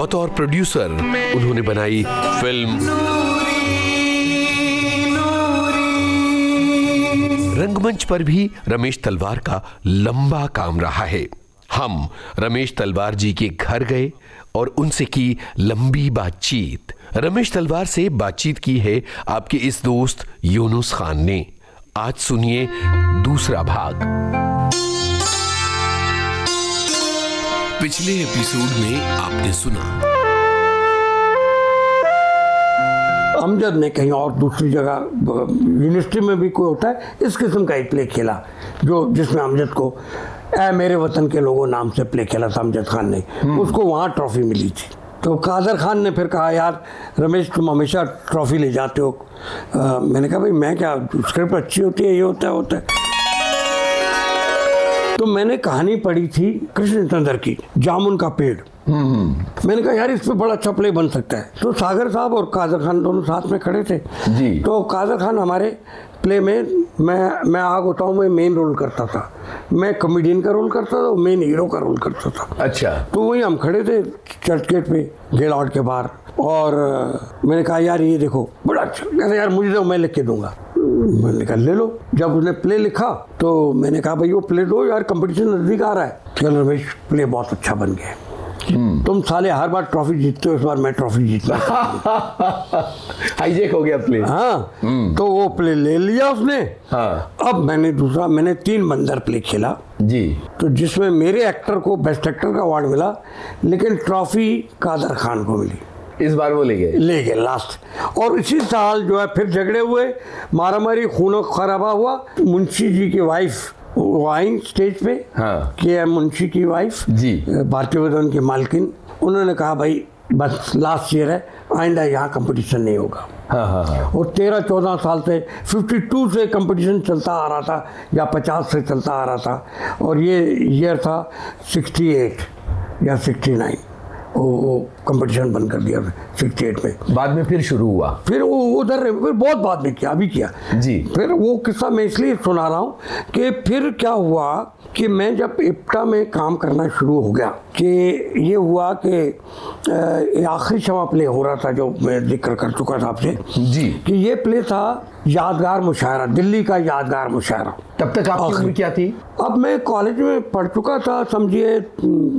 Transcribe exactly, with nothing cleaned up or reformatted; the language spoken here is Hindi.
बतौर प्रोड्यूसर उन्होंने बनाई फिल्म रंगमंच पर भी रमेश तलवार का लंबा काम रहा है। हम रमेश तलवार जी के घर गए और उनसे की लंबी बातचीत। रमेश तलवार से बातचीत की है आपके इस दोस्त यूनुस खान ने। आज सुनिए दूसरा भाग। पिछले एपिसोड में आपने सुना अमजद ने कहीं और दूसरी जगह यूनिवर्सिटी में भी कोई होता है इस किस्म का एक प्ले खेला जो जिसमें अमजद को ए मेरे वतन के लोगों नाम से प्ले खेला था अमजद खान ने। उसको वहाँ ट्रॉफी मिली थी। तो कादर खान ने फिर कहा यार रमेश तुम हमेशा ट्रॉफी ले जाते हो। आ, मैंने कहा भाई मैं क्या, स्क्रिप्ट अच्छी होती है, ये होता है होता है तो मैंने कहानी पढ़ी थी कृष्ण चंद्र की जामुन का पेड़। मैंने कहा यार इस पे बड़ा अच्छा प्ले बन सकता है। तो सागर साहब और कादर खान दोनों साथ में खड़े थे जी। तो कादर खान हमारे प्ले में मैं मैं आग होता हूँ मैं मेन रोल करता था, मैं कॉमेडियन का रोल करता था, मेन हीरो का रोल करता था। अच्छा। तो वही हम खड़े थे चर्च गेट पे गेल आउट के बाहर और मैंने कहा यार ये देखो बड़ा अच्छा। कहते यार मुझे तो मैं लिख के दूंगा। मैंने कहा ले लो। जब उसने प्ले लिखा तो मैंने कहा भाई वो प्ले दो यार, कंपटीशन नजदीक आ रहा है। चलो रमेश प्ले बहुत अच्छा बन गया। तुम साले हर बार ट्रॉफी जीतते हो, इस बार मैं ट्रॉफी जीतना। हाईजेक हो गया प्ले। हाँ तो वो प्ले ले लिया उसने। हाँ। अब मैंने दूसरा मैंने तीन बंदर प्ले खेला जी। तो जिसमें मेरे एक्टर को बेस्ट एक्टर का अवार्ड मिला, लेकिन ट्रॉफी कादर खान को मिली। इस बार वो ले गए ले गए लास्ट। और इसी साल जो है फिर झगड़े हुए, मारा मारी, खून खराबा हुआ। मुंशी जी की वाइफ वो आई स्टेज पे। हाँ। के एम मुंशी की वाइफ जी, भारतीय विधान की मालकिन। उन्होंने कहा भाई बस लास्ट ईयर है, आइंदा यहाँ कंपटीशन नहीं होगा। हाँ हाँ हाँ। और तेरह चौदह साल से बावन से कंपटीशन चलता आ रहा था या पचास से चलता आ रहा था और ये ईयर था अड़सठ या उनहत्तर। वो वो कंपटीशन बंद कर दिया अड़सठ में। बाद में फिर शुरू हुआ। फिर वो उधर फिर बहुत बाद में किया, अभी किया जी। फिर वो किस्सा मैं इसलिए सुना रहा हूँ कि फिर क्या हुआ कि मैं जब इप्टा में काम करना शुरू हो गया कि ये हुआ कि आखिरी क्षमा प्ले हो रहा था जो मैं जिक्र कर चुका था आपसे जी, कि ये प्ले था यादगार मुशायरा, दिल्ली का यादगार मुशायरा। तब तक आपकी उम्र क्या थी? अब मैं कॉलेज में पढ़ चुका था, समझिए